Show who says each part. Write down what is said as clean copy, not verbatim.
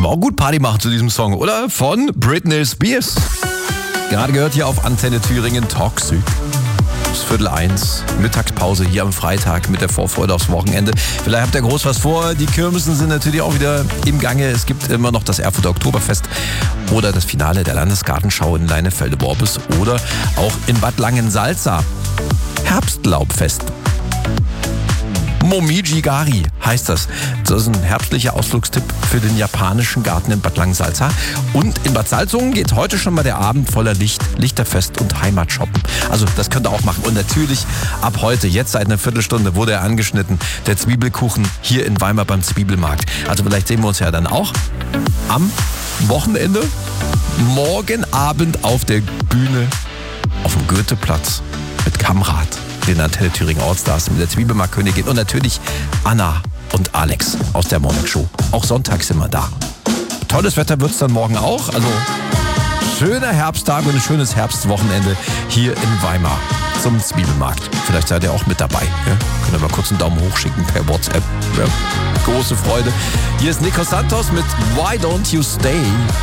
Speaker 1: man auch gut Party machen zu diesem Song, oder? Von Britney Spears. Gerade gehört hier auf Antenne Thüringen Toxic. Bis 12:45, Mittagspause hier am Freitag mit der Vorfreude aufs Wochenende. Vielleicht habt ihr groß was vor. Die Kirmesen sind natürlich auch wieder im Gange. Es gibt immer noch das Erfurter Oktoberfest oder das Finale der Landesgartenschau in Leinefelde-Worbis oder auch in Bad Langensalza. Herbstlaubfest. Momiji-Gari heißt das. Das ist ein herbstlicher Ausflugstipp für den japanischen Garten in Bad Langensalza. Und in Bad Salzungen geht heute schon mal der Abend voller Licht, Lichterfest und Heimatshoppen. Also das könnt ihr auch machen. Und natürlich ab heute, jetzt seit einer Viertelstunde, wurde er angeschnitten. Der Zwiebelkuchen hier in Weimar beim Zwiebelmarkt. Also vielleicht sehen wir uns ja dann auch am Wochenende, morgen Abend auf der Bühne auf dem Goetheplatz mit Kamrat, den Antenne Thüringen Allstars, mit der Zwiebelmarktkönigin und natürlich Anna und Alex aus der Morning Show. Auch sonntags sind wir da. Tolles Wetter wird es dann morgen auch. Also schöner Herbsttag und ein schönes Herbstwochenende hier in Weimar zum Zwiebelmarkt. Vielleicht seid ihr auch mit dabei. Ja? Könnt ihr mal kurz einen Daumen hoch schicken per WhatsApp. Ja? Große Freude. Hier ist Nico Santos mit Why Don't You Stay?